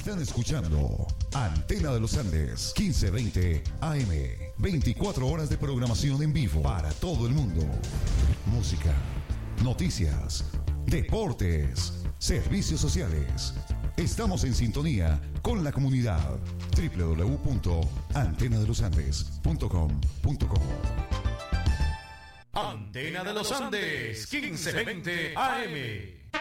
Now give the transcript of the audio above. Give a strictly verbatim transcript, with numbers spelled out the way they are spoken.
Están escuchando Antena de los Andes, quince veinte A M. veinticuatro horas de programación en vivo para todo el mundo. Música, noticias, deportes, servicios sociales. Estamos en sintonía con la comunidad. doble u doble u doble u punto antena de los andes punto com punto co. Antena de los Andes, quince veinte A M.